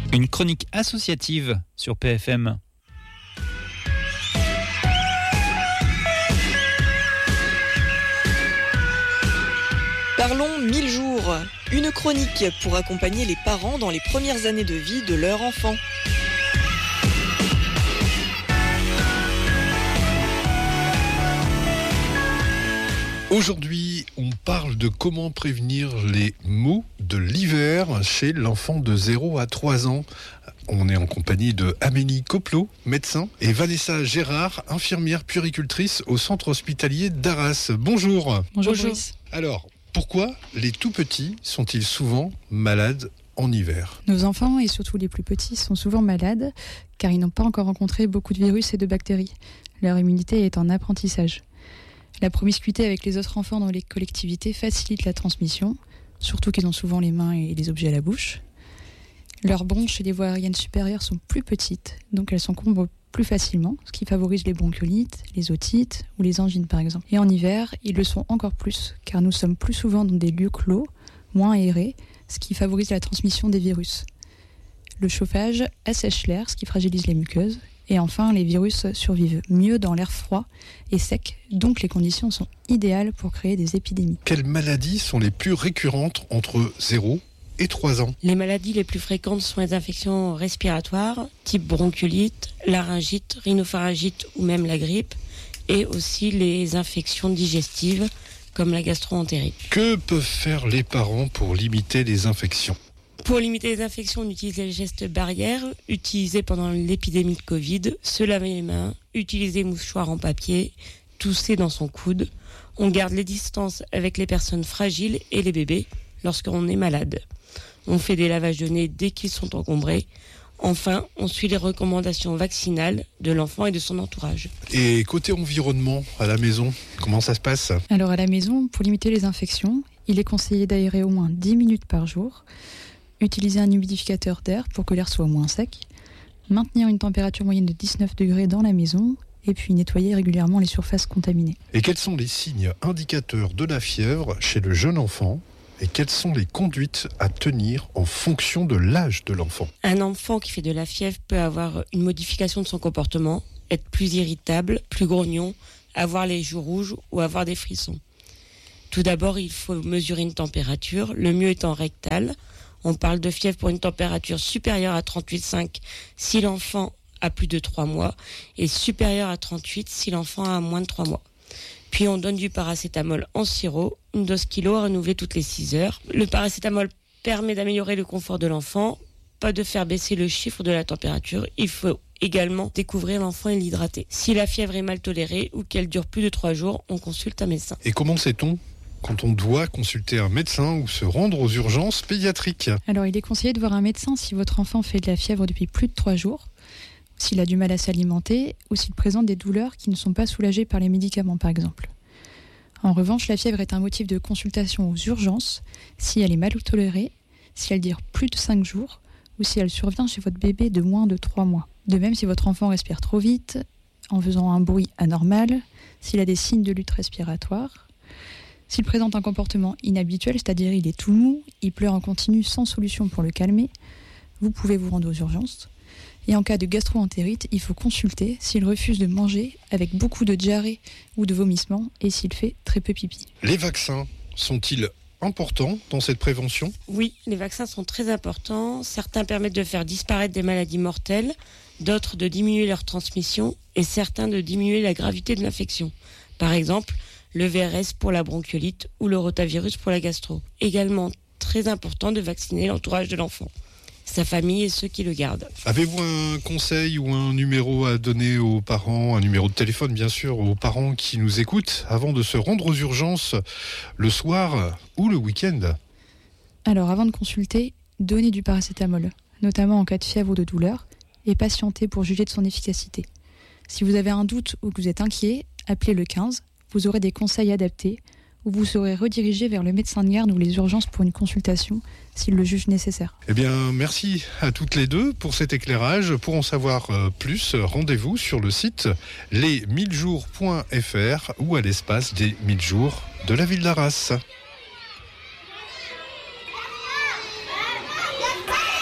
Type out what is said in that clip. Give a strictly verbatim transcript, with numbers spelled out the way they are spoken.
Une chronique associative sur P F M. Parlons mille jours, une chronique pour accompagner les parents dans les premières années de vie de leur enfant. Aujourd'hui, on parle de comment prévenir les maux de l'hiver chez l'enfant de zéro à trois ans. On est en compagnie de Amélie Coplot, médecin, et Vanessa Gérard, infirmière puéricultrice au centre hospitalier d'Arras. Bonjour. Bonjour. Bonjour. Alors, pourquoi les tout petits sont-ils souvent malades en hiver ? Nos enfants, et surtout les plus petits, sont souvent malades car ils n'ont pas encore rencontré beaucoup de virus et de bactéries. Leur immunité est en apprentissage. La promiscuité avec les autres enfants dans les collectivités facilite la transmission, surtout qu'ils ont souvent les mains et les objets à la bouche. Leurs bronches et les voies aériennes supérieures sont plus petites, donc elles s'encombrent plus facilement, ce qui favorise les bronchiolites, les otites ou les angines par exemple. Et en hiver, ils le sont encore plus, car nous sommes plus souvent dans des lieux clos, moins aérés, ce qui favorise la transmission des virus. Le chauffage assèche l'air, ce qui fragilise les muqueuses. Et enfin, les virus survivent mieux dans l'air froid et sec, donc les conditions sont idéales pour créer des épidémies. Quelles maladies sont les plus récurrentes entre zéro et trois ans ? Les maladies les plus fréquentes sont les infections respiratoires, type bronchiolite, laryngite, rhinopharyngite ou même la grippe, et aussi les infections digestives comme la gastro-entérite. Que peuvent faire les parents pour limiter les infections ? Pour limiter les infections, on utilise les gestes barrières utilisés pendant l'épidémie de Covid, se laver les mains, utiliser mouchoir en papier, tousser dans son coude. On garde les distances avec les personnes fragiles et les bébés lorsqu'on est malade. On fait des lavages de nez dès qu'ils sont encombrés. Enfin, on suit les recommandations vaccinales de l'enfant et de son entourage. Et côté environnement, à la maison, comment ça se passe ? Alors à la maison, pour limiter les infections, il est conseillé d'aérer au moins dix minutes par jour. Utiliser un humidificateur d'air pour que l'air soit moins sec, maintenir une température moyenne de dix-neuf degrés dans la maison et puis nettoyer régulièrement les surfaces contaminées. Et quels sont les signes indicateurs de la fièvre chez le jeune enfant ? Et quelles sont les conduites à tenir en fonction de l'âge de l'enfant ? Un enfant qui fait de la fièvre peut avoir une modification de son comportement, être plus irritable, plus grognon, avoir les joues rouges ou avoir des frissons. Tout d'abord, il faut mesurer une température, le mieux étant rectale. On parle de fièvre pour une température supérieure à trente-huit virgule cinq si l'enfant a plus de trois mois et supérieure à trente-huit si l'enfant a moins de trois mois. Puis on donne du paracétamol en sirop, une dose kilo à renouveler toutes les six heures. Le paracétamol permet d'améliorer le confort de l'enfant, pas de faire baisser le chiffre de la température. Il faut également découvrir l'enfant et l'hydrater. Si la fièvre est mal tolérée ou qu'elle dure plus de trois jours, on consulte un médecin. Et comment sait-on quand on doit consulter un médecin ou se rendre aux urgences pédiatriques ? Alors il est conseillé de voir un médecin si votre enfant fait de la fièvre depuis plus de trois jours, s'il a du mal à s'alimenter ou s'il présente des douleurs qui ne sont pas soulagées par les médicaments par exemple. En revanche, la fièvre est un motif de consultation aux urgences si elle est mal tolérée, si elle dure plus de cinq jours ou si elle survient chez votre bébé de moins de trois mois. De même, si votre enfant respire trop vite, en faisant un bruit anormal, s'il a des signes de lutte respiratoire, s'il présente un comportement inhabituel, c'est-à-dire il est tout mou, il pleure en continu sans solution pour le calmer, vous pouvez vous rendre aux urgences. Et en cas de gastro-entérite, il faut consulter s'il refuse de manger avec beaucoup de diarrhée ou de vomissements et s'il fait très peu pipi. Les vaccins sont-ils importants dans cette prévention ? Oui, les vaccins sont très importants. Certains permettent de faire disparaître des maladies mortelles, d'autres de diminuer leur transmission et certains de diminuer la gravité de l'infection. Par exemple, le V R S pour la bronchiolite ou le rotavirus pour la gastro. Également très important de vacciner l'entourage de l'enfant, sa famille et ceux qui le gardent. Avez-vous un conseil ou un numéro à donner aux parents, un numéro de téléphone bien sûr, aux parents qui nous écoutent avant de se rendre aux urgences le soir ou le week-end ? Alors avant de consulter, donnez du paracétamol, notamment en cas de fièvre ou de douleur, et patientez pour juger de son efficacité. Si vous avez un doute ou que vous êtes inquiet, appelez le quinze. Vous aurez des conseils adaptés ou vous serez redirigé vers le médecin de garde ou les urgences pour une consultation s'il le juge nécessaire. Eh bien, merci à toutes les deux pour cet éclairage. Pour en savoir plus, rendez-vous sur le site les mille jours point f r ou à l'espace des mille jours de la ville d'Arras.